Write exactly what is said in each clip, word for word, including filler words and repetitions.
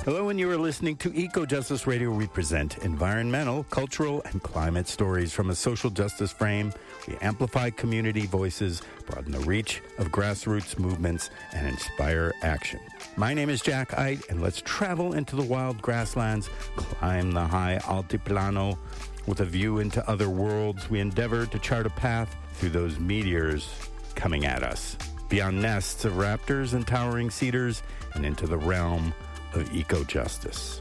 Hello, and you are listening to Eco Justice Radio. We present environmental, cultural, and climate stories from a social justice frame. We amplify community voices, broaden the reach of grassroots movements, and inspire action. My name is Jack Eit, and let's travel into the wild grasslands, climb the high altiplano. With a view into other worlds, we endeavor to chart a path through those meteors coming at us, beyond nests of raptors and towering cedars, and into the realm of eco-justice.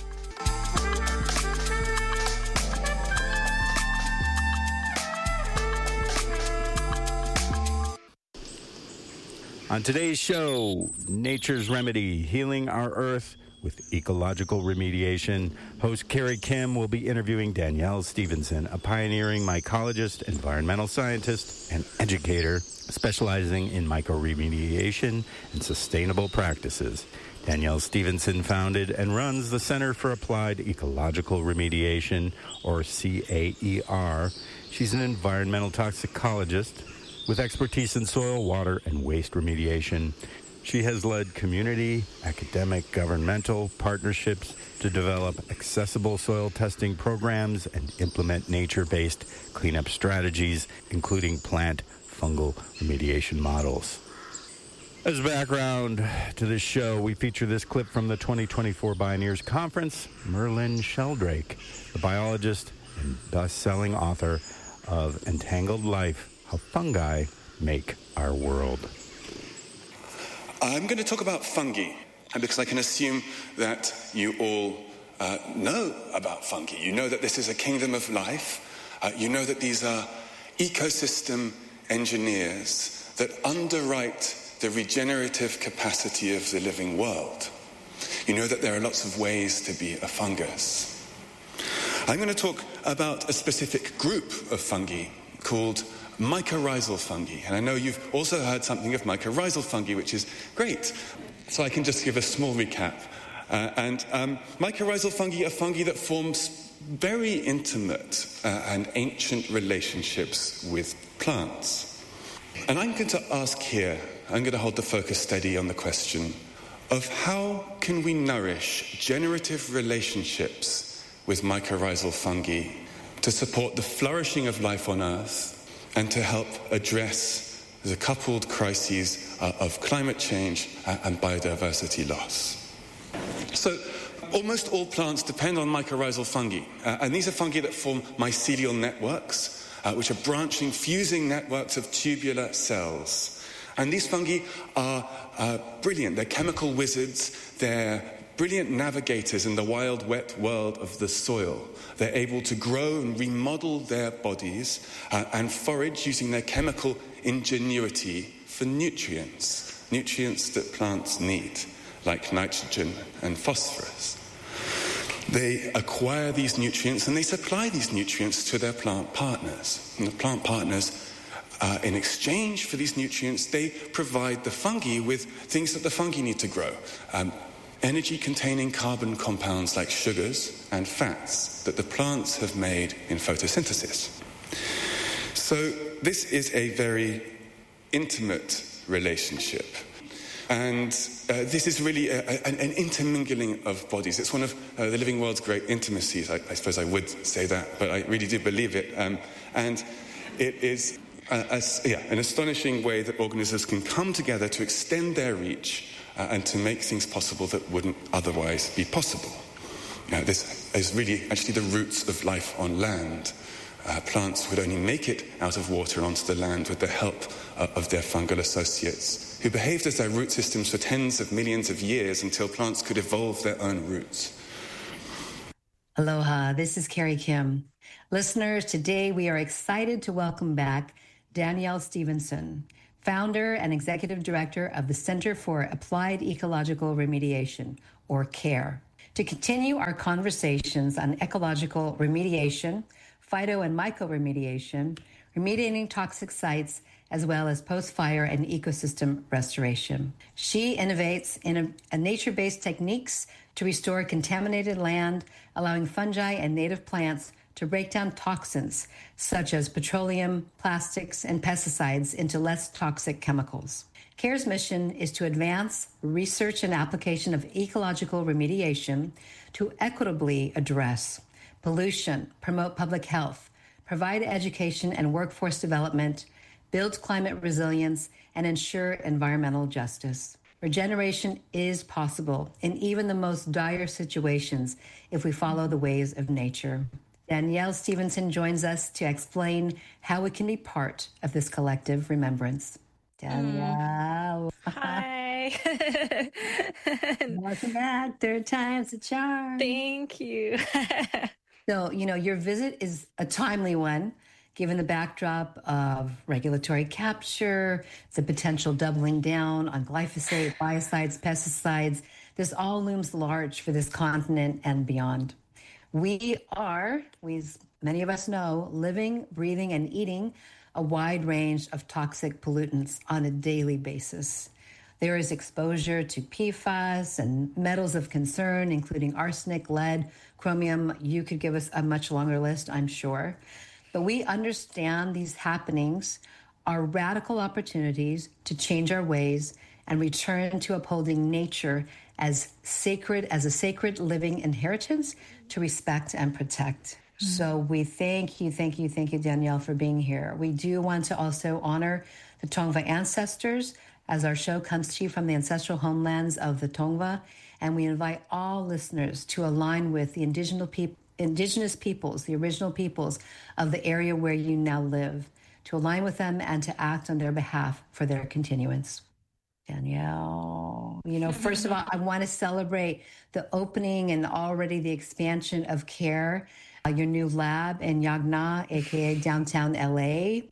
On today's show, Nature's Remedy, Healing Our Earth with Ecological Remediation. Host Carrie Kim will be interviewing Danielle Stevenson, a pioneering mycologist, environmental scientist, and educator specializing in mycoremediation and sustainable practices. Danielle Stevenson founded and runs the Center for Applied Ecological Remediation, or C A E R. She's an environmental toxicologist with expertise in soil, water, and waste remediation. She has led community, academic, governmental partnerships to develop accessible soil testing programs and implement nature-based cleanup strategies, including plant fungal remediation models. As background to this show, we feature this clip from the twenty twenty-four Bioneers Conference. Merlin Sheldrake, the biologist and best-selling author of Entangled Life, How Fungi Make Our World. I'm going to talk about fungi, because I can assume that you all uh, know about fungi. You know that this is a kingdom of life. Uh, you know that these are ecosystem engineers that underwrite the regenerative capacity of the living world. You know that there are lots of ways to be a fungus. I'm going to talk about a specific group of fungi called mycorrhizal fungi. And I know you've also heard something of mycorrhizal fungi, which is great. So I can just give a small recap. Uh, and um, mycorrhizal fungi are fungi that forms very intimate uh, and ancient relationships with plants. And I'm going to ask here, I'm going to hold the focus steady on the question of how can we nourish generative relationships with mycorrhizal fungi to support the flourishing of life on Earth and to help address the coupled crises uh, of climate change uh, and biodiversity loss. So, almost all plants depend on mycorrhizal fungi, uh, and these are fungi that form mycelial networks, uh, which are branching, fusing networks of tubular cells. And these fungi are uh, brilliant. They're chemical wizards. They're brilliant navigators in the wild, wet world of the soil. They're able to grow and remodel their bodies uh, and forage using their chemical ingenuity for nutrients, nutrients that plants need, like nitrogen and phosphorus. They acquire these nutrients and they supply these nutrients to their plant partners. And the plant partners, uh, in exchange for these nutrients, they provide the fungi with things that the fungi need to grow. Um, energy-containing carbon compounds like sugars and fats that the plants have made in photosynthesis. So this is a very intimate relationship. And uh, this is really a, a, an intermingling of bodies. It's one of uh, the living world's great intimacies. I, I suppose I would say that, but I really do believe it. Um, and it is a, a, yeah, an astonishing way that organisms can come together to extend their reach uh, and to make things possible that wouldn't otherwise be possible. Now, this is really actually the roots of life on land. Uh, plants would only make it out of water onto the land with the help uh, of their fungal associates, who behaved as their root systems for tens of millions of years until plants could evolve their own roots. Aloha, this is Carrie Kim. Listeners, today we are excited to welcome back Danielle Stevenson, founder and executive director of the Center for Applied Ecological Remediation, or CARE, to continue our conversations on ecological remediation, phyto and mycoremediation, remediating toxic sites, as well as post-fire and ecosystem restoration. She innovates in a, a nature-based techniques to restore contaminated land, allowing fungi and native plants to break down toxins such as petroleum, plastics, and pesticides into less toxic chemicals. CARE's mission is to advance research and application of ecological remediation to equitably address pollution, promote public health, provide education and workforce development, build climate resilience, and ensure environmental justice. Regeneration is possible in even the most dire situations if we follow the ways of nature. Danielle Stevenson joins us to explain how we can be part of this collective remembrance. Danielle. Mm. Hi. Welcome back. Third time's a charm. Thank you. So, you know, your visit is a timely one, given the backdrop of regulatory capture, the potential doubling down on glyphosate, biocides, pesticides. This all looms large for this continent and beyond. We are, we, many of us know, living, breathing, and eating a wide range of toxic pollutants on a daily basis. There is exposure to P FAS and metals of concern, including arsenic, lead, chromium. You could give us a much longer list, I'm sure. But we understand these happenings are radical opportunities to change our ways and return to upholding nature as sacred, as a sacred living inheritance to respect and protect. Mm-hmm. So we thank you, thank you, thank you, Danielle, for being here. We do want to also honor the Tongva ancestors as our show comes to you from the ancestral homelands of the Tongva. And we invite all listeners to align with the indigenous, peop- indigenous peoples, the original peoples of the area where you now live, to align with them and to act on their behalf for their continuance. Danielle, you know, first of all, I want to celebrate the opening and already the expansion of CARE, uh, your new lab in Yagna, A K A downtown L A.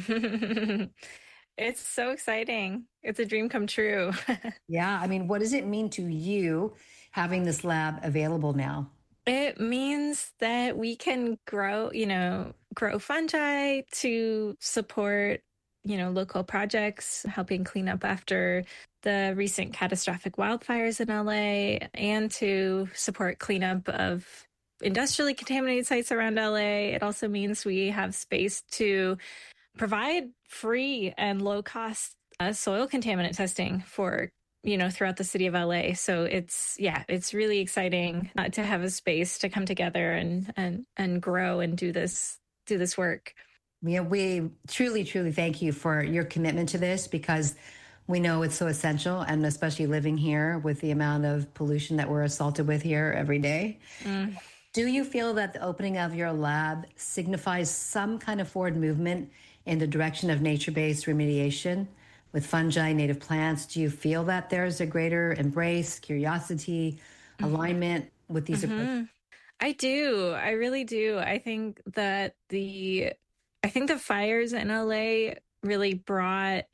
It's so exciting. It's a dream come true. Yeah. I mean, what does it mean to you having this lab available now? It means that we can grow, you know, grow fungi to support, you know, local projects, helping clean up after the recent catastrophic wildfires in L A, and to support cleanup of industrially contaminated sites around L A. It also means we have space to provide free and low cost uh, soil contaminant testing for, you know, throughout the city of L A. So it's, yeah, it's really exciting uh, to have a space to come together and, and, and grow and do this, do this work. Yeah, we truly, truly thank you for your commitment to this, because we know it's so essential, and especially living here with the amount of pollution that we're assaulted with here every day. Mm. Do you feel that the opening of your lab signifies some kind of forward movement in the direction of nature-based remediation with fungi, native plants? Do you feel that there's a greater embrace, curiosity, mm-hmm. alignment with these mm-hmm. approaches? I do. I really do. I think that the, I think the fires in L A really brought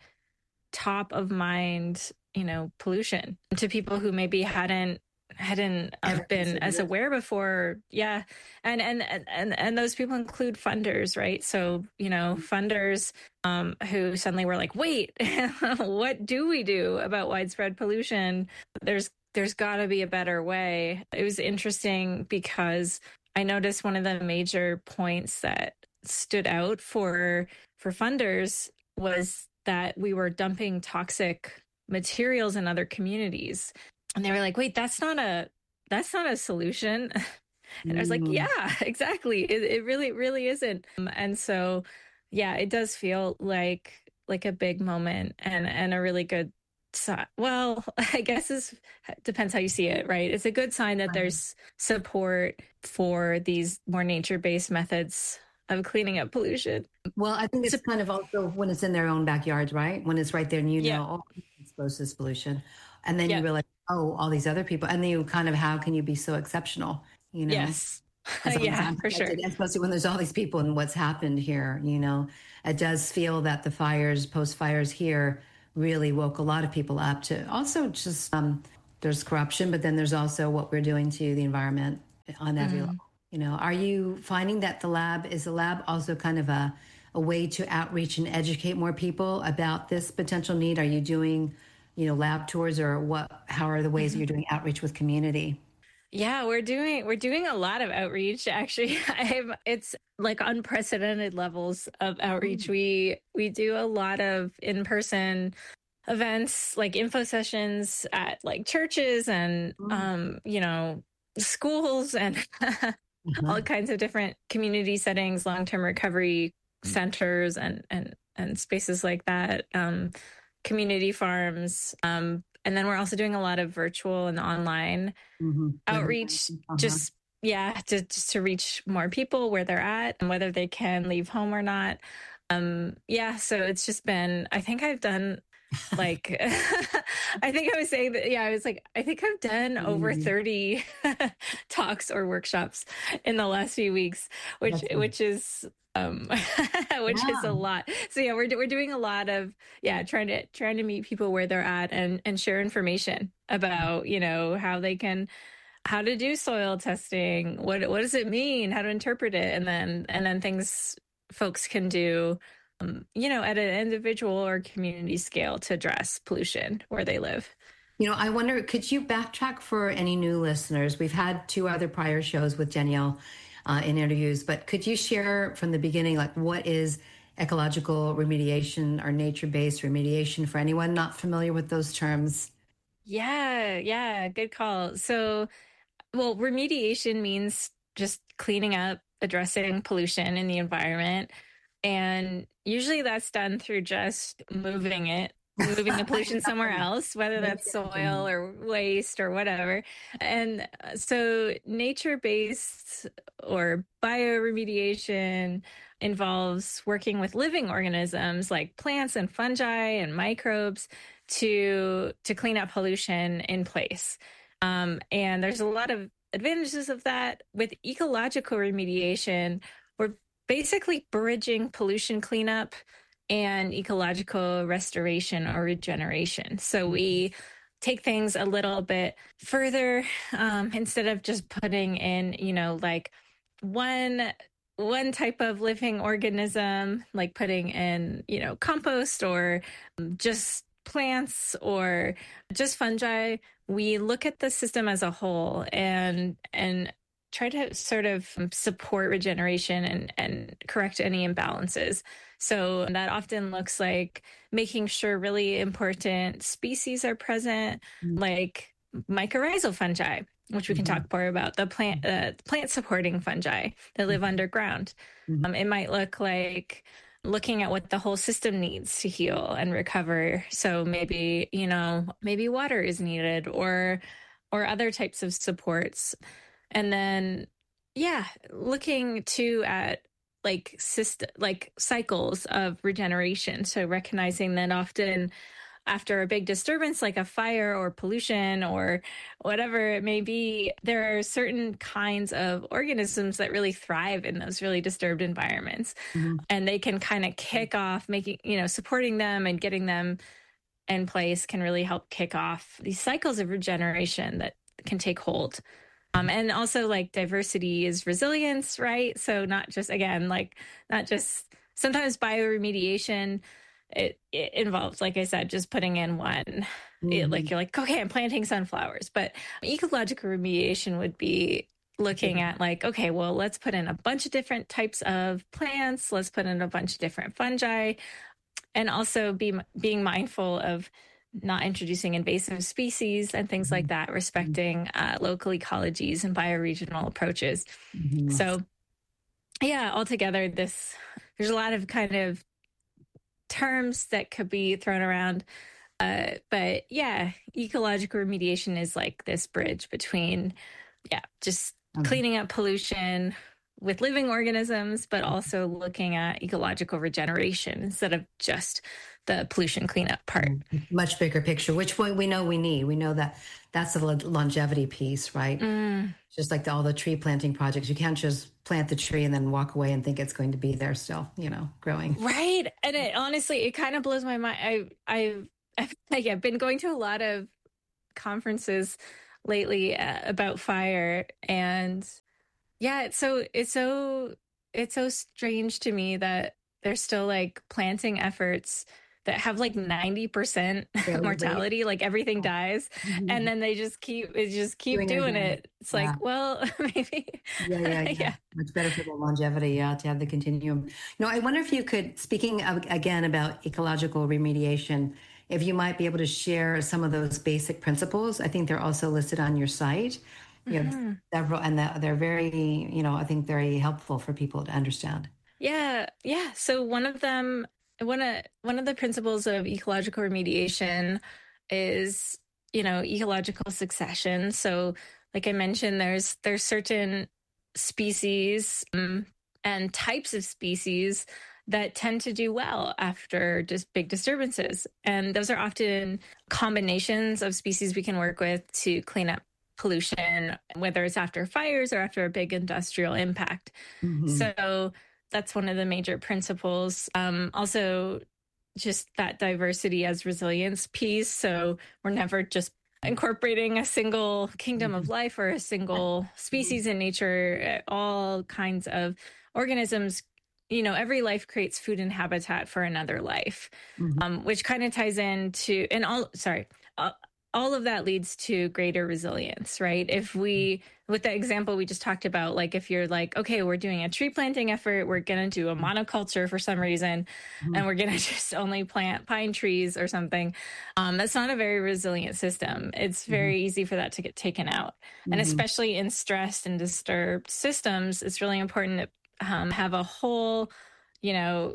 top of mind, you know, pollution to people who maybe hadn't hadn't uh, been as aware before. Yeah. And, and, and, and those people include funders, right? So, you know, funders um, who suddenly were like, wait, what do we do about widespread pollution? There's, there's gotta be a better way. It was interesting because I noticed one of the major points that stood out for, for funders was that we were dumping toxic materials in other communities. And they were like, wait, that's not a, that's not a solution. And I was like, yeah, exactly. It, it really, really isn't. Um, and so, yeah, it does feel like, like a big moment and, and a really good sign. Well, I guess it depends how you see it, right? It's a good sign that there's support for these more nature-based methods of cleaning up pollution. Well, I think it's kind of also when it's in their own backyards, right? When it's right there and you know, yeah. oh, I'm exposed to this pollution. And then yeah. you realize, oh, all these other people. And then you kind of, how can you be so exceptional? You know? Yes. Yeah, for sure. Especially when there's all these people and what's happened here, you know, it does feel that the fires, post fires here really woke a lot of people up to also just, um, there's corruption, but then there's also what we're doing to the environment on every mm-hmm. level. You know, are you finding that the lab, is the lab also kind of a, a way to outreach and educate more people about this potential need? Are you doing, you know, lab tours, or what, how are the ways mm-hmm. that you're doing outreach with community? Yeah, we're doing, we're doing a lot of outreach. Actually, I'm, it's like unprecedented levels of outreach. Mm-hmm. We, we do a lot of in-person events, like info sessions at like churches and, Mm. um, you know, schools and Mhm. all kinds of different community settings, long-term recovery centers and, and, and spaces like that, um, community farms. Um, and then we're also doing a lot of virtual and online Mhm. outreach, Uh-huh. just, yeah, to, just to reach more people where they're at and whether they can leave home or not. Um, yeah, so it's just been, I think I've done like, I think I was saying that, yeah, I was like, I think I've done over Mhm. thirty talks or workshops in the last few weeks, which, That's good. which is, um, which is a Yeah. lot. So yeah, we're, we're doing a lot of, yeah, trying to, trying to meet people where they're at and, and share information about, you know, how they can, how to do soil testing, what what does it mean, how to interpret it, and then and then things folks can do, um, you know, at an individual or community scale to address pollution where they live. You know, I wonder, could you backtrack for any new listeners? We've had two other prior shows with Danielle uh, in interviews, but could you share from the beginning, like what is ecological remediation or nature-based remediation for anyone not familiar with those terms? Yeah, yeah, good call. So, well, remediation means just cleaning up, addressing pollution in the environment. And usually that's done through just moving it, moving the pollution somewhere else, whether that's soil or waste or whatever. And uh, so nature-based or bioremediation involves working with living organisms like plants and fungi and microbes to to clean up pollution in place. Um, and there's a lot of advantages of that. With ecological remediation, we're basically bridging pollution cleanup and ecological restoration or regeneration. So we take things a little bit further, um, instead of just putting in, you know, like one one type of living organism, like putting in, you know, compost or um, just plants or just fungi. We look at the system as a whole and and try to sort of support regeneration and, and correct any imbalances. So that often looks like making sure really important species are present, like mycorrhizal fungi, which we can Mhm. talk more about, the plant uh, plant supporting fungi that live underground. Mhm. Um, it might look like looking at what the whole system needs to heal and recover. So maybe, you know, maybe water is needed or or other types of supports. And then, yeah, looking too at like system, like cycles of regeneration. So recognizing that often after a big disturbance like a fire or pollution or whatever it may be, there are certain kinds of organisms that really thrive in those really disturbed environments. Mhm. And they can kind of kick off making, you know, supporting them and getting them in place can really help kick off these cycles of regeneration that can take hold. Um, and also like diversity is resilience, right? So not just, again, like not just sometimes bioremediation, it, it involves, like I said, just putting in one, it, like you're like, okay, I'm planting sunflowers. But ecological remediation would be looking at like, okay, well, let's put in a bunch of different types of plants. Let's put in a bunch of different fungi and also be being mindful of not introducing invasive species and things like that, respecting uh, local ecologies and bioregional approaches. Mhm. So, yeah, altogether, this there's a lot of kind of terms that could be thrown around, uh, but yeah, ecological remediation is like this bridge between, yeah, just Mhm. cleaning up pollution with living organisms, but also looking at ecological regeneration instead of just the pollution cleanup part. Much bigger picture, which we we know we need. We know that that's the lo- longevity piece, right? Mm. Just like the, all the tree planting projects, you can't just plant the tree and then walk away and think it's going to be there still, you know, growing. Right. And it honestly, it kind of blows my mind. I, I've, I've, like, I've been going to a lot of conferences lately uh, about fire, and yeah, it's so, it's so, it's so strange to me that there's still like planting efforts that have like ninety percent mortality, like everything dies. Mhm. And then they just keep, it just keep Doing it doing again. it. It's Yeah. like, well, maybe. Yeah, yeah, yeah, Yeah. Much better for the longevity, yeah, to have the continuum. You know, I wonder if you could, speaking of, again about ecological remediation if you might be able to share some of those basic principles. I think they're also listed on your site. You have Mm-hmm. several, and that they're very, you know, I think very helpful for people to understand. Yeah, yeah. So one of them, one of one of the principles of ecological remediation is, you know, ecological succession. So, like I mentioned, there's there's certain species um, and types of species that tend to do well after just big disturbances, and those are often combinations of species we can work with to clean up pollution, whether it's after fires or after a big industrial impact. Mm-hmm. So that's one of the major principles. Um, also, just that diversity as resilience piece. So we're never just incorporating a single kingdom of life or a single species in nature. All kinds of organisms, you know, every life creates food and habitat for another life, Mm-hmm. um, which kind of ties into, and all, sorry, uh, all of that leads to greater resilience, right? If we, with the example we just talked about, like if you're like, okay, we're doing a tree planting effort, we're going to do a monoculture for some reason, Mm-hmm. and we're going to just only plant pine trees or something, um, that's not a very resilient system. It's very mm-hmm. easy for that to get taken out. Mm-hmm. And especially in stressed and disturbed systems, it's really important to um, have a whole, you know,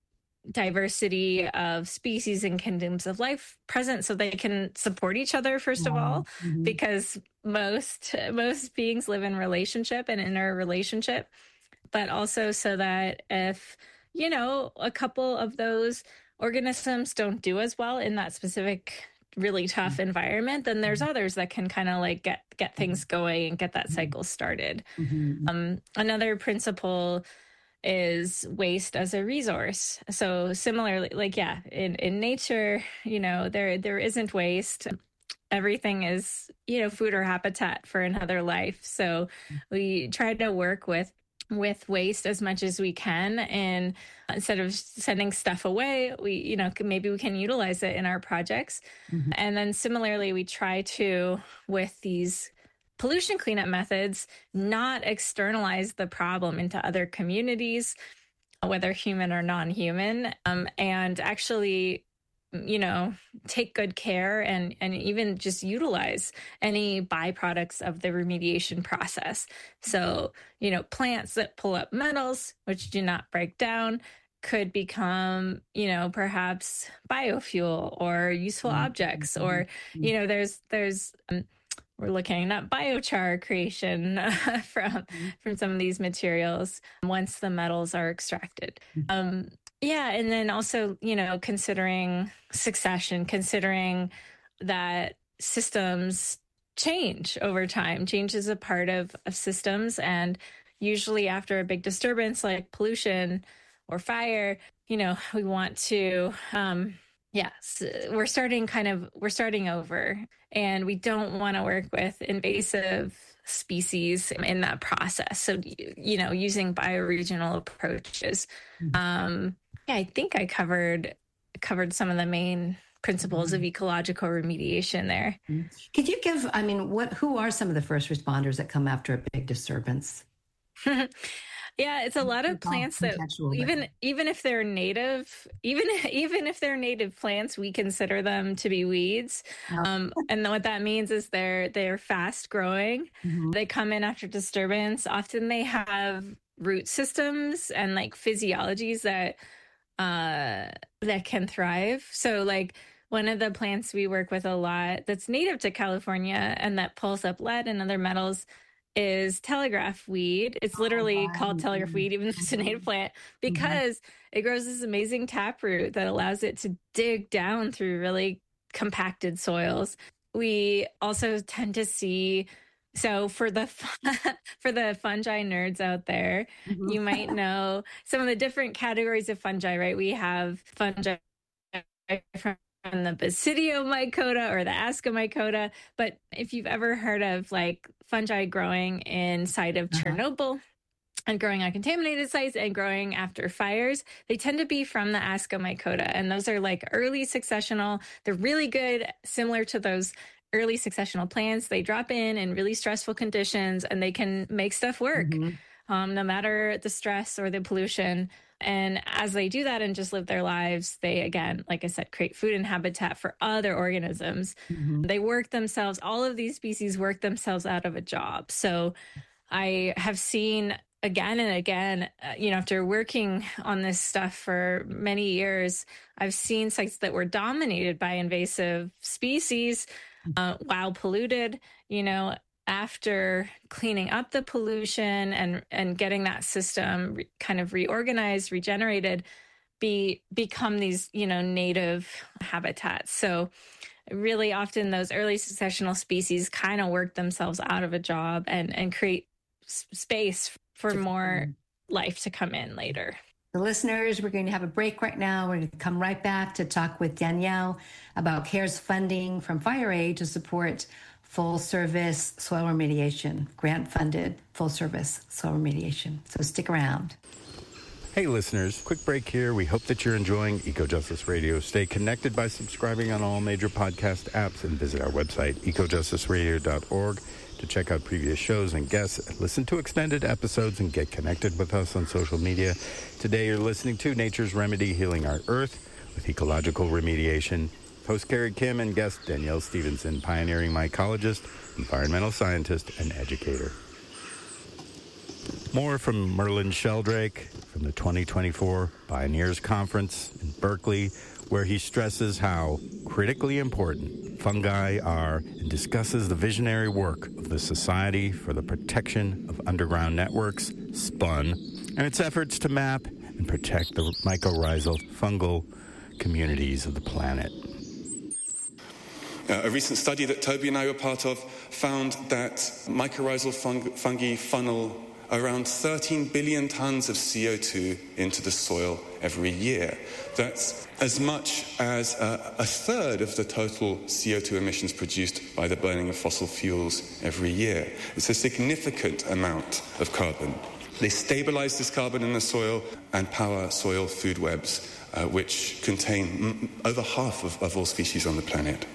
diversity of species and kingdoms of life present so they can support each other, first of all, mm-hmm. because most most beings live in relationship and interrelationship, but also so that if, you know, a couple of those organisms don't do as well in that specific really tough mm-hmm. environment, then there's others that can kind of like get get things going and get that cycle started. Mm-hmm. Um, another principle is waste as a resource. So similarly, like, yeah, in, in nature, you know, there there isn't waste. Everything is, you know, food or habitat for another life. So we try to work with with waste as much as we can, and instead of sending stuff away, we, you know, maybe we can utilize it in our projects. Mm-hmm. And then similarly, we try to, with these pollution cleanup methods, not externalize the problem into other communities, whether human or non-human, um, and actually, you know, take good care and, and even just utilize any byproducts of the remediation process. So, you know, plants that pull up metals, which do not break down, could become, you know, perhaps biofuel or useful mm-hmm. objects, or, you know, there's, there's, um, we're looking at biochar creation uh, from mm-hmm. from some of these materials once the metals are extracted. Mm-hmm. Um, yeah, and then also, you know, considering succession, considering that systems change over time. Change is a part of, of systems, and usually after a big disturbance like pollution or fire, you know, we want to... Um, Yes, we're starting kind of, we're starting over, and we don't want to work with invasive species in that process. So, you know, using bioregional approaches. Mm-hmm. Um, yeah, I think I covered covered some of the main principles mm-hmm. of ecological remediation there. Mm-hmm. Could you give, I mean, what, who are some of the first responders that come after a big disturbance? Yeah, it's a lot of plants that even even if they're native, even even if they're native plants, we consider them to be weeds. Um, and what that means is they're they're fast growing. Mm-hmm. They come in after disturbance. Often they have root systems and like physiologies that uh, that can thrive. So like one of the plants we work with a lot that's native to California and that pulls up lead and other metals is telegraph weed. It's literally oh, wow. called telegraph weed, even though it's a native plant, because mm-hmm. it grows this amazing taproot that allows it to dig down through really compacted soils. We also tend to see, so for the for the fungi nerds out there, mm-hmm. you might know some of the different categories of fungi, right? We have fungi from from the Basidiomycota or the Ascomycota. But if you've ever heard of like fungi growing inside of uh-huh. Chernobyl and growing on contaminated sites and growing after fires, they tend to be from the Ascomycota. And those are like early successional. They're really good, similar to those early successional plants. They drop in in really stressful conditions and they can make stuff work. Mm-hmm. Um, no matter the stress or the pollution. And as they do that and just live their lives, they, again, like I said, create food and habitat for other organisms. Mm-hmm. They work themselves, all of these species work themselves out of a job. So I have seen again and again, uh, you know, after working on this stuff for many years, I've seen sites that were dominated by invasive species uh, while polluted, you know, after cleaning up the pollution and, and getting that system re- kind of reorganized, regenerated, be become these, you know, native habitats. So really often those early successional species kind of work themselves out of a job and, and create s- space for more life to come in later. The listeners, we're going to have a break right now. We're going to come right back to talk with Danielle about CARE's funding from FireAid to support full-service soil remediation, grant-funded full-service soil remediation. So stick around. Hey, listeners, quick break here. We hope that you're enjoying Eco Justice Radio. Stay connected by subscribing on all major podcast apps and visit our website, eco justice radio dot org, to check out previous shows and guests, listen to extended episodes, and get connected with us on social media. Today, you're listening to Nature's Remedy, Healing Our Earth with Ecological Remediation. Host Carrie Kim and guest Danielle Stevenson, pioneering mycologist, environmental scientist, and educator. More from Merlin Sheldrake from the twenty twenty-four Pioneers Conference in Berkeley, where he stresses how critically important fungi are and discusses the visionary work of the Society for the Protection of Underground Networks, SPUN, and its efforts to map and protect the mycorrhizal fungal communities of the planet. Uh, a recent study that Toby and I were part of found that mycorrhizal fung- fungi funnel around thirteen billion tons of C O two into the soil every year. That's as much as uh, a third of the total C O two emissions produced by the burning of fossil fuels every year. It's a significant amount of carbon. They stabilize this carbon in the soil and power soil food webs, uh, which contain m- over half of, of all species on the planet.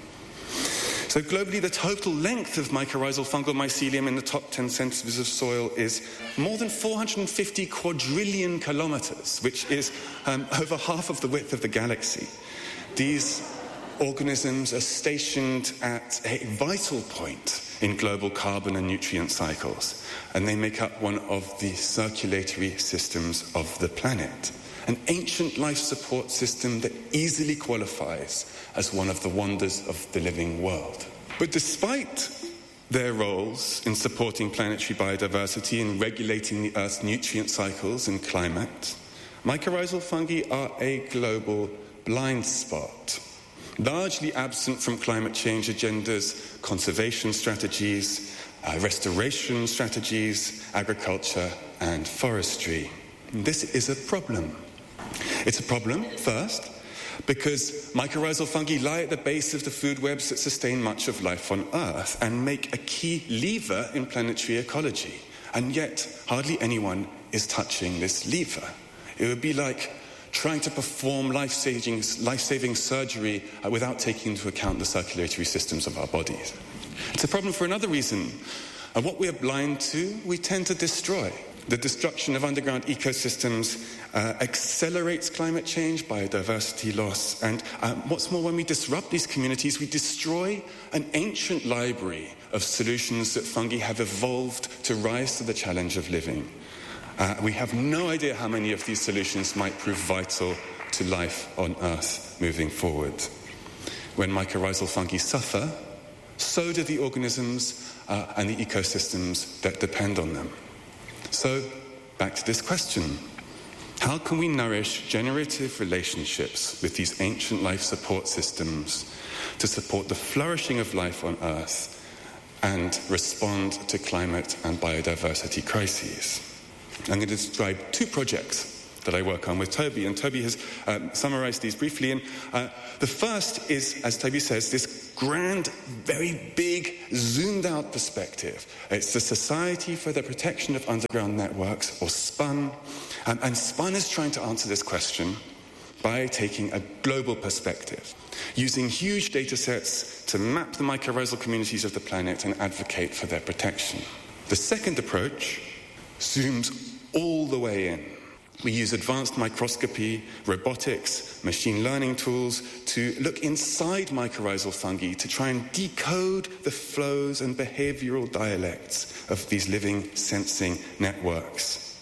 So globally, the total length of mycorrhizal fungal mycelium in the top ten centimeters of soil is more than four hundred fifty quadrillion kilometers, which is um, over half of the width of the galaxy. These organisms are stationed at a vital point in global carbon and nutrient cycles, and they make up one of the circulatory systems of the planet. An ancient life support system that easily qualifies as one of the wonders of the living world. But despite their roles in supporting planetary biodiversity and regulating the Earth's nutrient cycles and climate, mycorrhizal fungi are a global blind spot, largely absent from climate change agendas, conservation strategies, uh, restoration strategies, agriculture, and forestry. This is a problem. It's a problem, first, because mycorrhizal fungi lie at the base of the food webs that sustain much of life on Earth and make a key lever in planetary ecology. And yet, hardly anyone is touching this lever. It would be like trying to perform life-saving, life-saving surgery uh, without taking into account the circulatory systems of our bodies. It's a problem for another reason. And what we are blind to, we tend to destroy. The destruction of underground ecosystems uh, accelerates climate change, biodiversity loss, and uh, what's more, when we disrupt these communities, we destroy an ancient library of solutions that fungi have evolved to rise to the challenge of living. Uh, we have no idea how many of these solutions might prove vital to life on Earth moving forward. When mycorrhizal fungi suffer, so do the organisms uh, and the ecosystems that depend on them. So, back to this question. How can we nourish generative relationships with these ancient life support systems to support the flourishing of life on Earth and respond to climate and biodiversity crises? I'm going to describe two projects that I work on with Toby, and Toby has um, summarized these briefly. And uh, the first is, as Toby says, this grand, very big, zoomed-out perspective. It's the Society for the Protection of Underground Networks, or SPUN, um, and SPUN is trying to answer this question by taking a global perspective, using huge data sets to map the mycorrhizal communities of the planet and advocate for their protection. The second approach zooms all the way in, We use advanced microscopy, robotics, machine learning tools to look inside mycorrhizal fungi to try and decode the flows and behavioral dialects of these living sensing networks.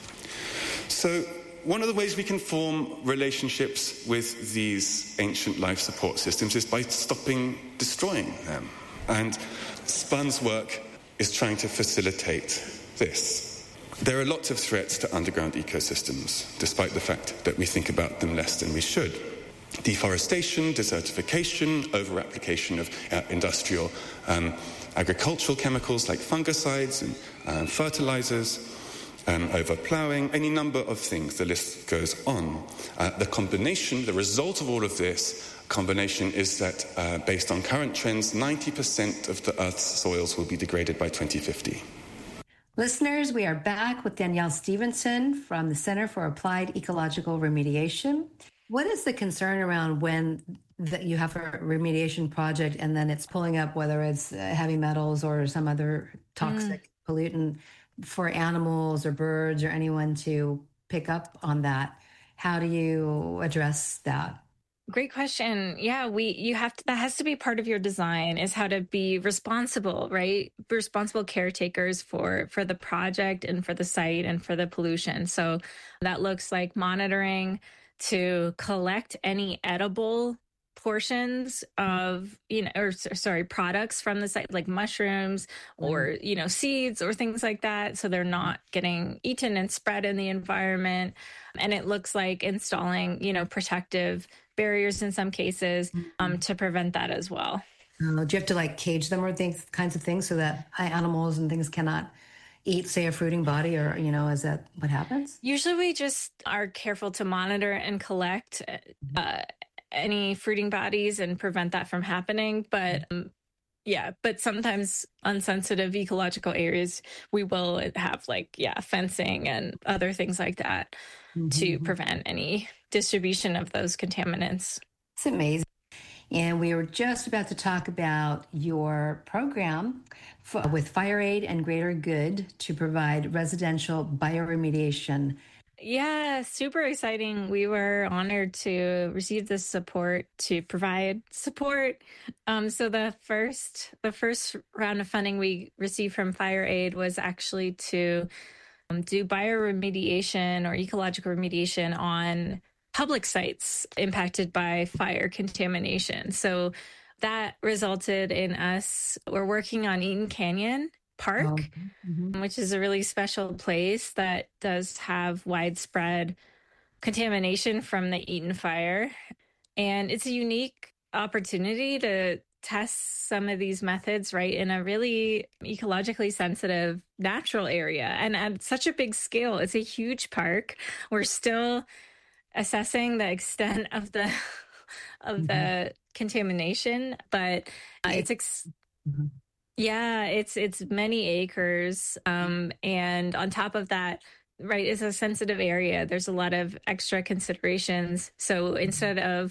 So one of the ways we can form relationships with these ancient life support systems is by stopping destroying them. And Spun's work is trying to facilitate this. There are lots of threats to underground ecosystems, despite the fact that we think about them less than we should. Deforestation, desertification, over-application of uh, industrial um, agricultural chemicals like fungicides and um, fertilizers, um, over-ploughing, any number of things, the list goes on. Uh, the combination, the result of all of this combination is that, uh, based on current trends, ninety percent of the Earth's soils will be degraded by twenty fifty. Listeners, we are back with Danielle Stevenson from the Center for Applied Ecological Remediation. What is the concern around when that you have a remediation project and then it's pulling up whether it's heavy metals or some other toxic mm. pollutant for animals or birds or anyone to pick up on that? How do you address that? Great question. Yeah, we you have to, that has to be part of your design, is how to be responsible, right? Responsible caretakers for for the project and for the site and for the pollution. So that looks like monitoring to collect any edible portions of, you know, or sorry, products from the site, like mushrooms or, you know, seeds or things like that. So they're not getting eaten and spread in the environment. And it looks like installing, you know, protective barriers in some cases um, to prevent that as well. Uh, do you have to like cage them or things, kinds of things so that animals and things cannot eat, say, a fruiting body, or, you know, is that what happens? Usually we just are careful to monitor and collect uh, any fruiting bodies and prevent that from happening. But um, yeah, but sometimes unsensitive ecological areas, we will have like, yeah, fencing and other things like that mm-hmm. to prevent any distribution of those contaminants. It's amazing. And we were just about to talk about your program for, with FireAid and Greater Good to provide residential bioremediation. Yeah, super exciting. We were honored to receive this support to provide support. Um, so the first the first round of funding we received from FireAid was actually to um, do bioremediation or ecological remediation on public sites impacted by fire contamination. So that resulted in us, we're working on Eaton Canyon Park, oh, mm-hmm. which is a really special place that does have widespread contamination from the Eaton fire. And it's a unique opportunity to test some of these methods, right, in a really ecologically sensitive natural area and at such a big scale. It's a huge park. We're still assessing the extent of the of mm-hmm. the contamination, but uh, it's ex- mm-hmm. yeah, it's it's many acres, um, and on top of that, right, it's a sensitive area. There's a lot of extra considerations. So instead of,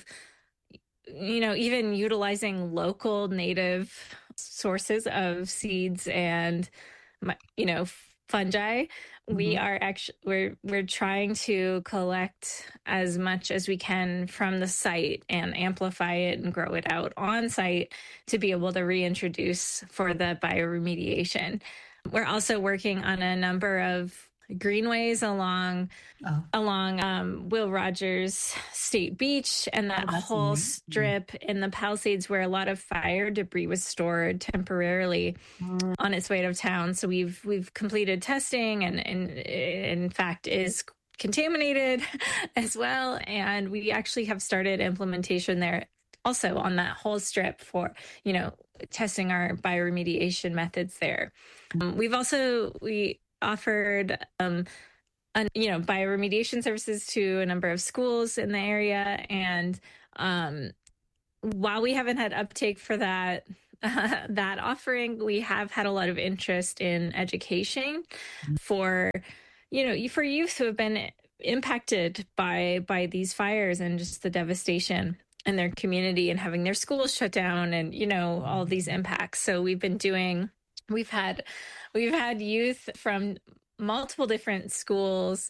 you know, even utilizing local native sources of seeds and, you know, fungi, mm-hmm. we are actually we're we're trying to collect as much as we can from the site and amplify it and grow it out on site to be able to reintroduce for the bioremediation. We're also working on a number of greenways along oh. along um, Will Rogers State Beach and that oh, whole neat. strip in the Palisades where a lot of fire debris was stored temporarily mm. on its way out of town. So we've we've completed testing and, and in fact is contaminated as well. And we actually have started implementation there also on that whole strip for, you know, testing our bioremediation methods there. Um, we've also, we offered, um, un, you know, bioremediation services to a number of schools in the area. And um, while we haven't had uptake for that, uh, that offering, we have had a lot of interest in education for, you know, for youth who have been impacted by, by these fires and just the devastation in their community and having their schools shut down and, you know, all of these impacts. So we've been doing, we've had, we've had youth from multiple different schools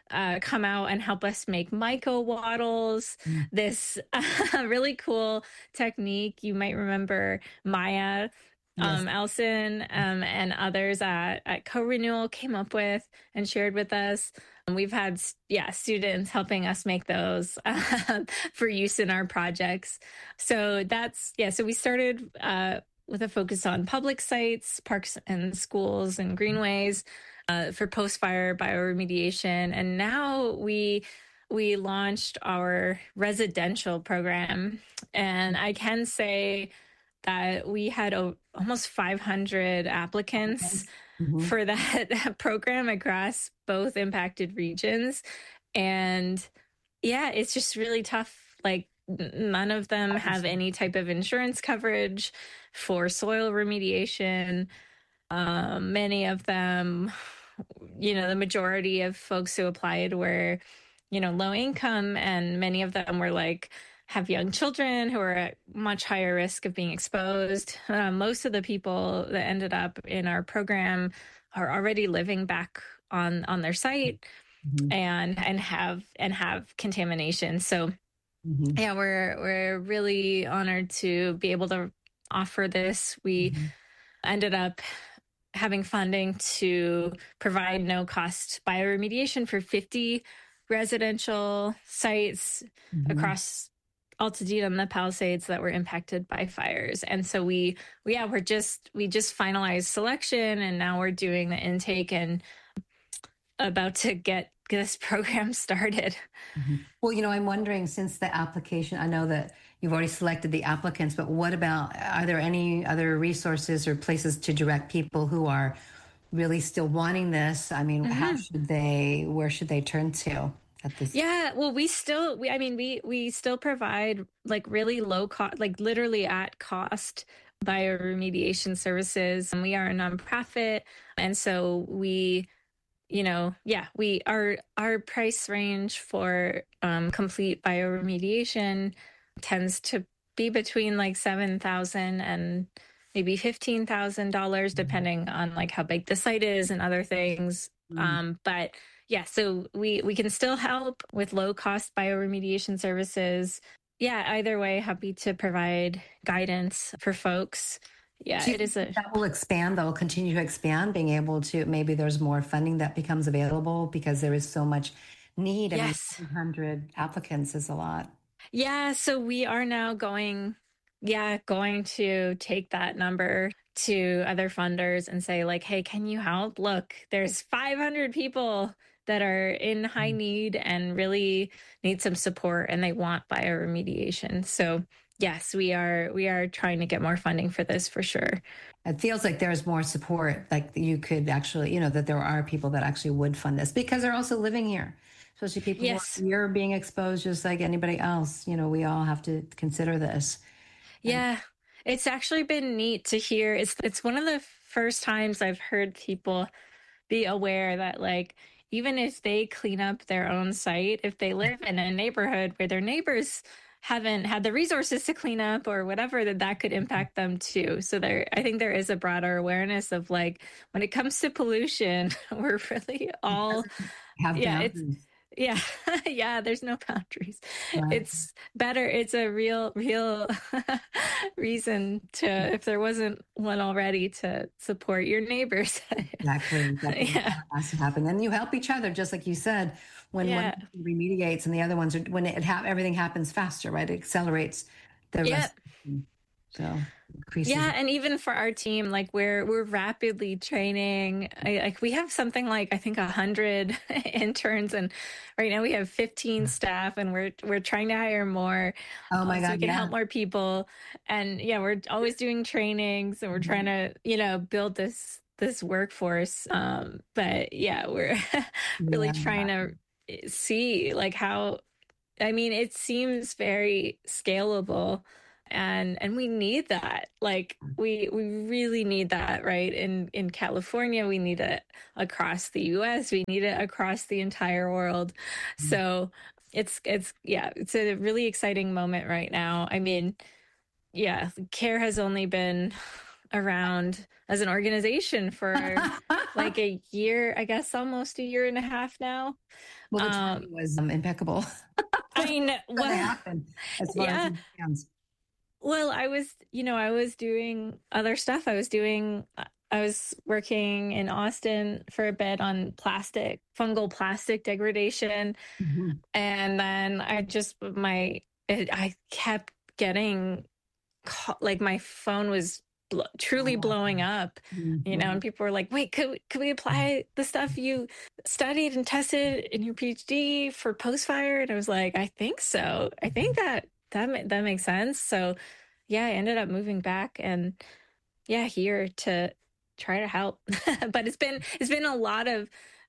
uh, come out and help us make myco wattles, mm. this uh, really cool technique. You might remember Maya, yes. um, Elson, um, and others at, at Co-Renewal came up with and shared with us. And we've had, yeah, students helping us make those uh, for use in our projects. So that's, yeah, so we started uh, with a focus on public sites, parks and schools and greenways uh, for post-fire bioremediation. And now we we launched our residential program. And I can say that we had a, almost five hundred applicants mm-hmm. for that program across both impacted regions. And yeah, it's just really tough. Like none of them have any type of insurance coverage for soil remediation. Um, many of them, you know, the majority of folks who applied were, you know, low income, and many of them were like, have young children who are at much higher risk of being exposed. Uh, most of the people that ended up in our program are already living back on, on their site mm-hmm. and, and have, and have contamination. So mm-hmm. yeah, we're, we're really honored to be able to offer this. We mm-hmm. ended up having funding to provide no cost bioremediation for fifty residential sites mm-hmm. across Altadena and the Palisades that were impacted by fires. And so we, we, yeah, we're just, we just finalized selection, and now we're doing the intake and about to get this program started. Mm-hmm. Well, you know, I'm wondering, since the application, I know that you've already selected the applicants, but what about, are there any other resources or places to direct people who are really still wanting this? I mean, mm-hmm. how should they, where should they turn to? At this? Yeah, well, we still, we, I mean, we, we still provide like really low cost, like literally at cost bioremediation services. And we are a nonprofit. And so we, you know, yeah, we, our, our price range for um, complete bioremediation tends to be between like seven thousand dollars and maybe fifteen thousand dollars, depending on like how big the site is and other things. Mm. Um, but yeah, so we, we can still help with low cost bioremediation services. Yeah, either way, happy to provide guidance for folks. Yeah, Do it is a... That will expand, that will continue to expand, being able to, maybe there's more funding that becomes available because there is so much need. Yes. I mean, two hundred applicants is a lot. Yeah, so we are now going, yeah, going to take that number to other funders and say like, hey, can you help? Look, there's five hundred people that are in high need and really need some support, and they want bioremediation. So yes, we are we are trying to get more funding for this for sure. It feels like there's more support, like you could actually, you know, that there are people that actually would fund this because they're also living here, especially people yes. who are being exposed just like anybody else. You know, we all have to consider this. Yeah, and it's actually been neat to hear. It's it's one of the first times I've heard people be aware that like, even if they clean up their own site, if they live in a neighborhood where their neighbors haven't had the resources to clean up or whatever, that that could impact them too. So there, I think there is a broader awareness of like, when it comes to pollution, we're really all, have yeah, it's, yeah, yeah, there's no boundaries. Right. It's better. It's a real, real reason to, if there wasn't one already, to support your neighbors. Exactly. That's yeah. has to happen. And you help each other, just like you said, when yeah. one remediates and the other ones are, when it ha- everything happens faster, right? It accelerates the yeah. rest. So increases. Yeah, and even for our team, like we're we're rapidly training. I, like we have something like I think a hundred interns, and right now we have fifteen staff, and we're we're trying to hire more. Oh my um, god, so we can yeah. help more people. And yeah, we're always doing trainings, and we're trying to you know build this this workforce. Um, but yeah, we're really yeah. trying to see like how. I mean, it seems very scalable. And and we need that. Like we we really need that, right? In in California, we need it across the U S. We need it across the entire world. Mm-hmm. So it's it's yeah, it's a really exciting moment right now. I mean, yeah, CARE has only been around as an organization for like a year, I guess almost a year and a half now. Well, the Um, timing was um, impeccable. I know. What Well, happened as far yeah. as hands? Well, I was, you know, I was doing other stuff. I was doing, I was working in Austin for a bit on plastic, fungal plastic degradation. Mm-hmm. And then I just, my, it, I kept getting, like my phone was bl- truly Oh, blowing up, mm-hmm. you know, and people were like, wait, could, could we apply the stuff you studied and tested in your PhD for post-fire? And I was like, I think so. I think that that that makes sense. So yeah, I ended up moving back and yeah, here to try to help. But it's been it's been a lot of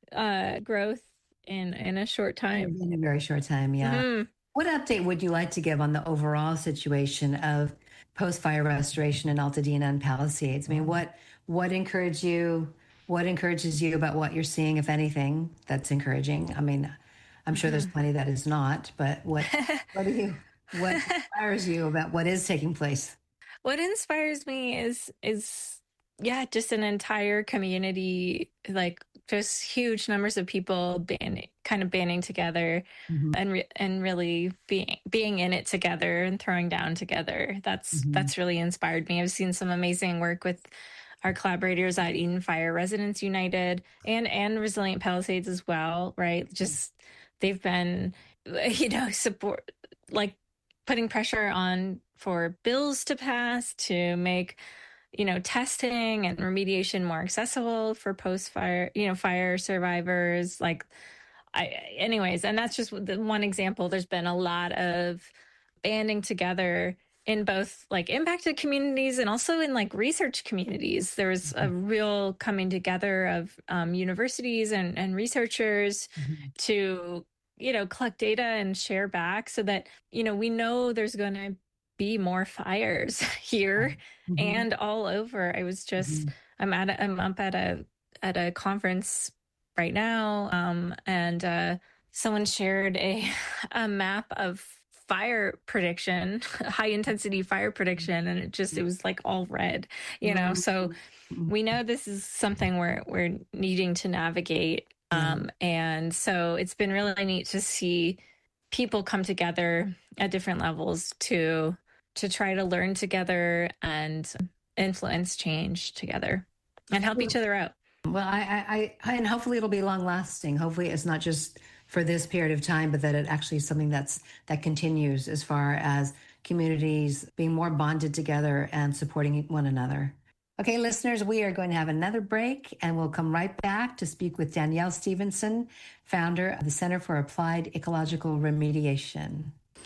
uh growth in in a short time. In a very short time, yeah. Mm-hmm. What update would you like to give on the overall situation of post-fire restoration in Altadena and Palisades? I mean, what what encouraged you? What encourages you about what you're seeing, if anything, that's encouraging? I mean, I'm sure there's plenty that is not, but what what do you what inspires you about what is taking place? What inspires me is is yeah, just an entire community, like just huge numbers of people band, kind of banding together Mm-hmm. and re- and really being being in it together and throwing down together. That's Mm-hmm. that's really inspired me. I've seen some amazing work with our collaborators at Eden Fire Residents United and and Resilient Palisades as well, right? Just they've been, you know, support like putting pressure on for bills to pass to make, you know, testing and remediation more accessible for post-fire, you know, fire survivors. Like, I, anyways, and that's just the one example. There's been a lot of banding together in both like impacted communities and also in like research communities. There's a real coming together of um, universities and, and researchers Mm-hmm. to, you know, collect data and share back so that, you know, we know there's going to be more fires here Mm-hmm. and all over. I was just, Mm-hmm. I'm at, a, I'm up at a, at a conference right now. Um, and, uh, someone shared a, a map of fire prediction, high intensity fire prediction. And it just, it was like all red, you know? So we know this is something we're, we're needing to navigate. Um, and so it's been really neat to see people come together at different levels to, to try to learn together and influence change together and help each other out. Well, I, I, I, and hopefully it'll be long lasting. Hopefully it's not just for this period of time, but that it actually is something that's, that continues as far as communities being more bonded together and supporting one another. Okay, listeners, we are going to have another break and we'll come right back to speak with Danielle Stevenson, founder of the Center for Applied Ecological Remediation.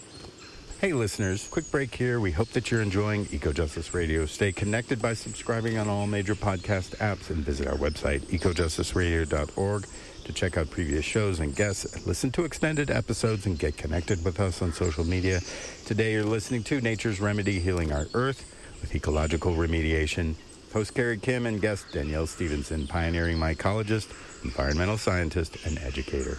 Hey listeners, quick break here. We hope that you're enjoying Eco Justice Radio. Stay connected by subscribing on all major podcast apps and visit our website, eco justice radio dot org, to check out previous shows and guests, listen to extended episodes, and get connected with us on social media. Today you're listening to Nature's Remedy, Healing Our Earth with Ecological Remediation. Host Carrie Kim and guest Danielle Stevenson, pioneering mycologist, environmental scientist, and educator.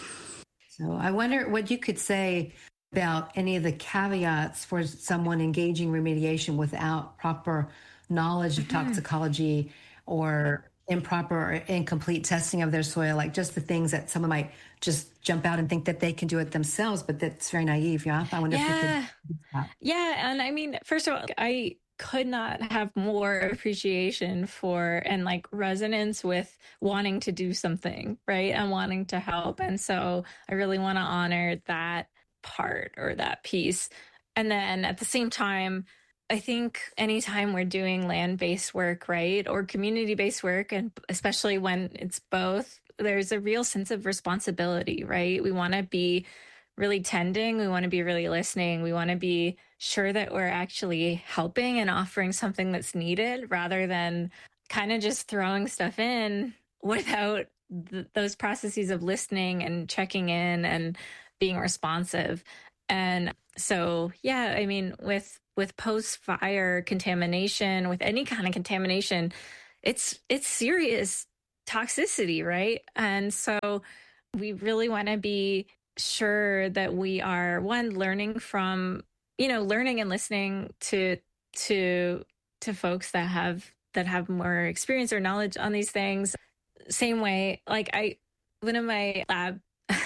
So I wonder what you could say about any of the caveats for someone engaging remediation without proper knowledge of mm-hmm. toxicology or improper or incomplete testing of their soil, like just the things that someone might just jump out and think that they can do it themselves, but that's very naive. Yeah. I wonder yeah. if you could. Yeah. And I mean, first of all, I could not have more appreciation for and like resonance with wanting to do something, right? And wanting to help. And so I really want to honor that part or that piece. And then at the same time, I think anytime we're doing land-based work, right, or community-based work, and especially when it's both, there's a real sense of responsibility, right? We want to be really tending. We want to be really listening. We want to be sure that we're actually helping and offering something that's needed rather than kind of just throwing stuff in without th- those processes of listening and checking in and being responsive. And so, yeah, I mean, with with post-fire contamination, with any kind of contamination, it's it's serious toxicity, right? And so we really want to be sure that we are, one, learning from, you know, learning and listening to to to folks that have that have more experience or knowledge on these things. same way, like I, one of my lab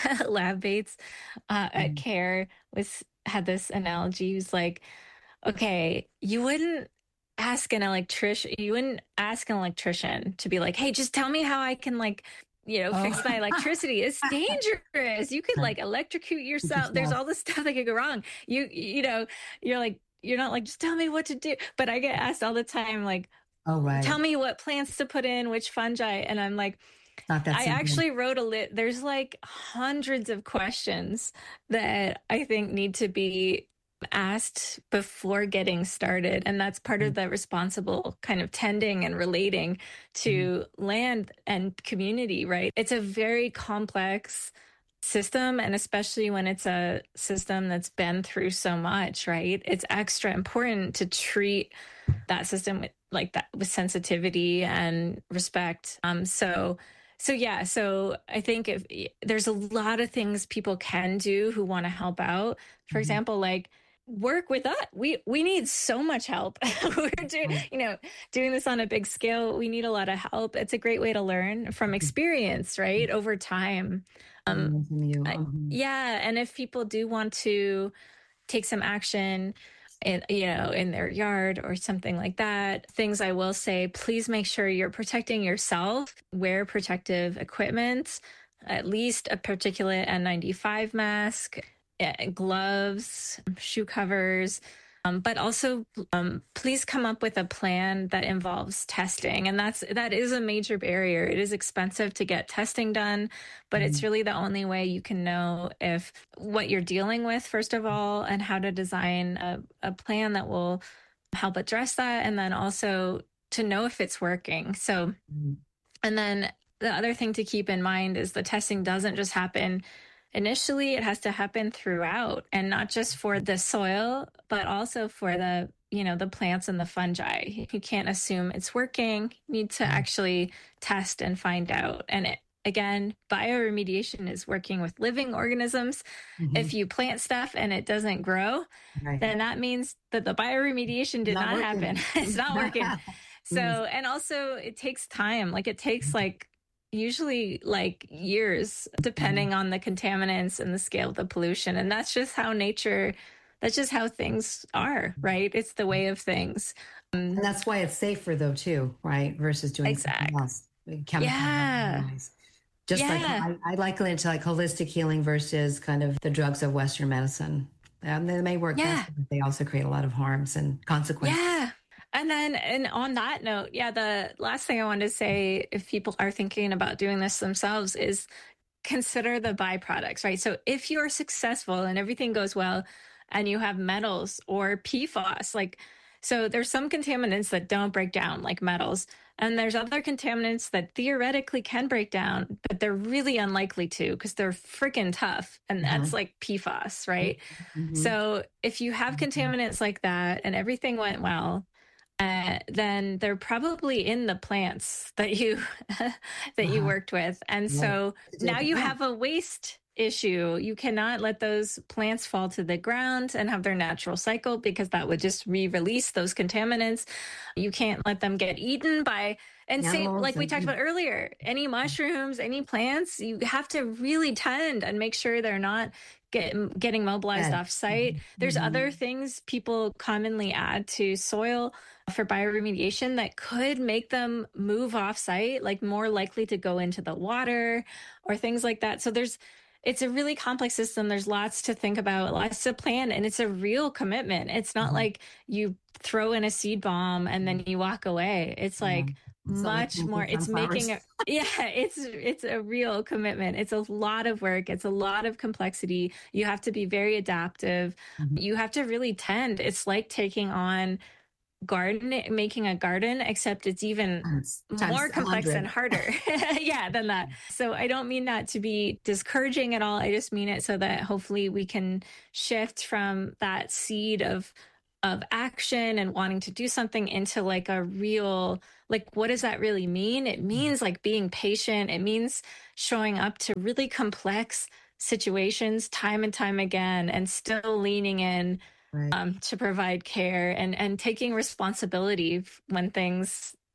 lab mates uh, at Mm. Care was had this analogy. He was like, okay, you wouldn't ask an electrician, you wouldn't ask an electrician to be like, hey, just tell me how I can like, you know, fix my Oh, electricity. It's dangerous. You could right. like electrocute With yourself. There's yourself. all this stuff that could go wrong. You, you know, you're like, you're not like, just tell me what to do. But I get asked all the time, like, Oh, tell right. me what plants to put in, which fungi. And I'm like, Not that I simple. actually wrote a lit. There's like hundreds of questions that I think need to be asked before getting started. And that's part of Mm. the responsible kind of tending and relating Mm. to land and community, right? It's a very complex system. And especially when it's a system that's been through so much, right? It's extra important to treat that system with like that with sensitivity and respect. Um, so so yeah, so I think if there's a lot of things people can do who want to help out. For Mhm. example, like work with us. We we need so much help. We're doing, Right. you know, doing this on a big scale. We need a lot of help. It's a great way to learn from experience, right? Over time. Um, Learning from you. I, Mhm. yeah, and if people do want to take some action in, you know, in their yard or something like that, things I will say, please make sure you're protecting yourself. Wear protective equipment, at least a particulate N ninety-five mask, eh, gloves, shoe covers. Um, but also, um, please come up with a plan that involves testing, and that's that is a major barrier. It is expensive to get testing done, but it's Mhm. really the only way you can know if what you're dealing with, first of all, and how to design a, a plan that will help address that, and then also to know if it's working. So, Mhm. and then the other thing to keep in mind is the testing doesn't just happen initially, it has to happen throughout, and not just for the soil, but also for the, you know, the plants and the fungi. You can't assume it's working. You need to Mhm. actually test and find out. And it, again, bioremediation is working with living organisms. If Mhm. you plant stuff and it doesn't grow, Right. then that means that the bioremediation did Not not happen. working. It's not working. So, Yes. and also it takes time. Like it takes like usually like years, Mhm. depending on the contaminants and the scale of the pollution. And that's just how nature, that's just how things are, right? It's the way of things. Um, And that's why it's safer though too, right? Versus doing something exact. else, chemical Yeah. otherwise. Just like Yeah. I, I liken it to like holistic healing versus kind of the drugs of Western medicine. Um, they may work best, Yeah. but they also create a lot of harms and consequences. Yeah. And then, and on that note, yeah, the last thing I wanted to say, if people are thinking about doing this themselves, is consider the byproducts, right? So if you're successful and everything goes well and you have metals or P FAS, like, so there's some contaminants that don't break down, like metals, and there's other contaminants that theoretically can break down, but they're really unlikely to because they're freaking tough. And Uh-huh. that's like P FAS, right? Mhm. So if you have Mhm. contaminants like that and everything went well, uh, then they're probably in the plants that you that you Uh-huh. worked with. And Right. so To do now with the you plant. have a waste issue. You cannot let those plants fall to the ground and have their natural cycle because that would just re-release those contaminants. You can't let them get eaten by, and say, Animals like we and talked about earlier, any mushrooms, any plants, you have to really tend and make sure they're not get, getting mobilized dead. off site. There's Mhm. other things people commonly add to soil for bioremediation that could make them move off site, like more likely to go into the water or things like that. So there's, it's a really complex system. There's lots to think about, lots to plan, and it's a real commitment. It's not Mhm. like you throw in a seed bomb and then you walk away. It's Yeah. like It's not like much more, planting it's making sunflowers. a, yeah, it's it's a real commitment. It's a lot of work. It's a lot of complexity. You have to be very adaptive. Mhm. You have to really tend. It's like taking on garden, making a garden, except it's even Times, more times a complex and hundred. harder. Yeah, than that. So I don't mean that to be discouraging at all. I just mean it so that hopefully we can shift from that seed of of action and wanting to do something into like a real, like, what does that really mean? It means like being patient. It means showing up to really complex situations time and time again and still leaning in Right. um, to provide care and and taking responsibility when things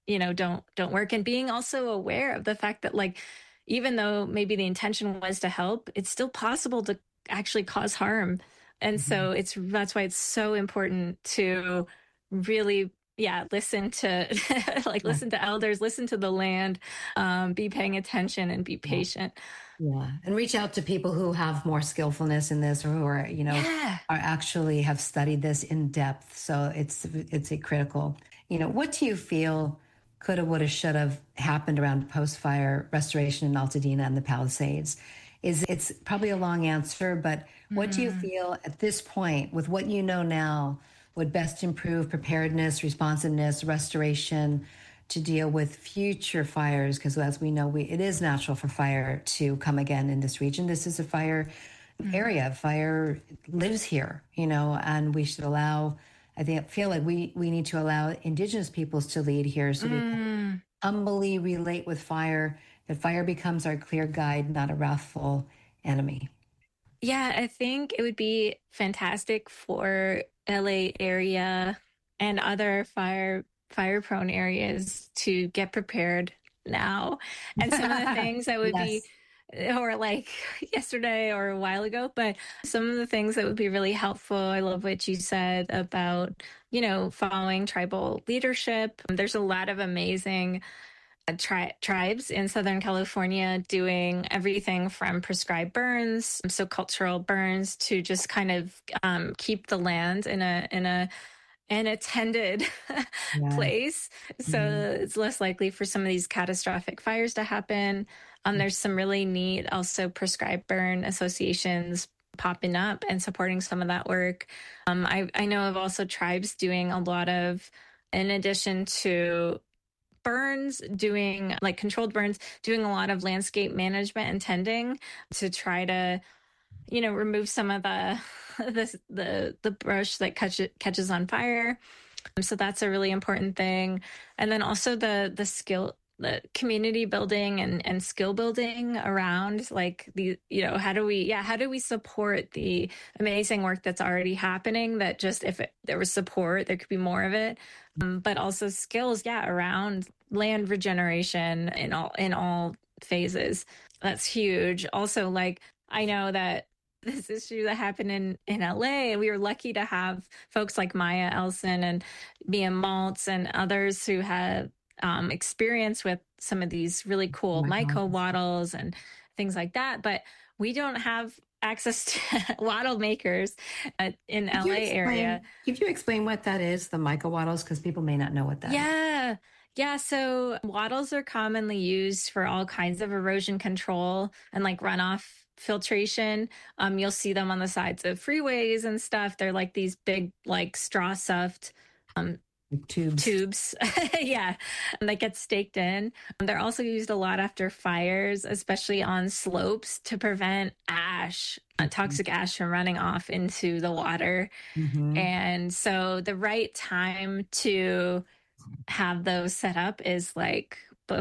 you know, don't don't work. And being also aware of the fact that, like, even though maybe the intention was to help, it's still possible to actually cause harm. And Mm-hmm. so it's that's why it's so important to really, yeah, listen to like Yeah. listen to elders, listen to the land, um, be paying attention and be Yeah. patient. Yeah. And reach out to people who have more skillfulness in this, or who are, you know, Yeah. are actually have studied this in depth. So it's it's a critical, you know, what do you feel coulda, woulda, shoulda happened around post-fire restoration in Altadena and the Palisades? Is it's probably a long answer, but what do you Mm. feel at this point, with what you know now, would best improve preparedness, responsiveness, restoration to deal with future fires? Because as we know, we, it is natural for fire to come again in this region. This is a fire Mm. area. Fire lives here, you know, and we should allow, I think, feel like we, we need to allow indigenous peoples to lead here, so we Mm. humbly relate with fire, that fire becomes our clear guide, not a wrathful enemy. Yeah, I think it would be fantastic for L A area and other fire fire prone areas to get prepared now. And some of the things that would be, Yes. or like yesterday or a while ago, but some of the things that would be really helpful. I love what you said about, you know, following tribal leadership. There's a lot of amazing Tri- tribes in Southern California doing everything from prescribed burns, so cultural burns, to just kind of um, keep the land in a in a an attended Yeah. place, so Mhm. it's less likely for some of these catastrophic fires to happen. Um, there's some really neat also prescribed burn associations popping up and supporting some of that work. Um, I I know of also tribes doing a lot of, in addition to burns, doing like controlled burns, doing a lot of landscape management and tending to try to, you know, remove some of the the the, the brush that catch, catches on fire. So that's a really important thing. And then also the the skill, the community building and and skill building around, like, the, you know, how do we yeah how do we support the amazing work that's already happening, that just, if it, there was support, there could be more of it. Um, but also skills, yeah, around land regeneration in all in all phases. That's huge. Also, like, I know that this issue that happened in, in L A, and we were lucky to have folks like Maya Elson and Mia Maltz and others who had um, experience with some of these really cool Oh my God. myco wattles and things like that. But we don't have access to wattle makers uh, in Could L you A explain, area. could you explain what that is, the mycowattles? Because people may not know what that is. Yeah. Yeah. So wattles are commonly used for all kinds of erosion control and like runoff filtration. Um, you'll see them on the sides of freeways and stuff. They're like these big, like straw stuffed um, Like tubes. tubes. Yeah. And that get staked in. Um, they're also used a lot after fires, especially on slopes, to prevent ash, uh, toxic ash, from running off into the water. Mhm. And so the right time to have those set up is like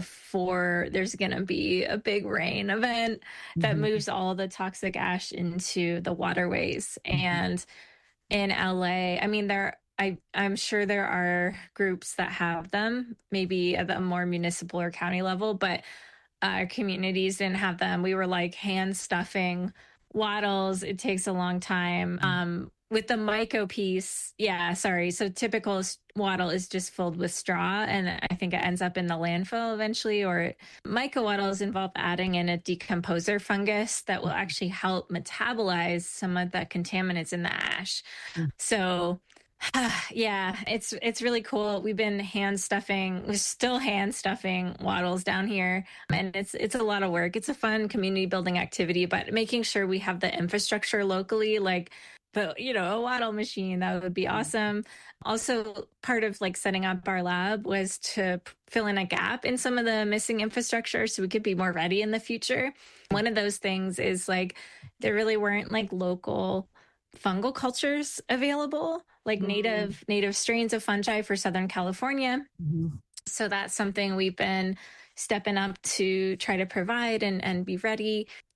before there's going to be a big rain event that Mhm. moves all the toxic ash into the waterways. Mhm. And in L A, I mean, there, I, I'm sure there are groups that have them, maybe at the more municipal or county level, but our communities didn't have them. We were like hand stuffing wattles. It takes a long time. Um, with the myco piece, yeah, sorry. So typical wattle is just filled with straw, and I think it ends up in the landfill eventually. Or myco wattles involve adding in a decomposer fungus that will actually help metabolize some of the contaminants in the ash. Mm. So yeah, it's it's really cool. We've been hand stuffing, we're still hand stuffing wattles down here, and it's it's a lot of work. It's a fun community building activity, but making sure we have the infrastructure locally, like the, you know, a wattle machine, that would be awesome. Also, part of like setting up our lab was to p- fill in a gap in some of the missing infrastructure so we could be more ready in the future. One of those things is like there really weren't like local fungal cultures available, like Mhm. native native strains of fungi for Southern California. Mhm. So that's something we've been stepping up to try to provide and, and be ready.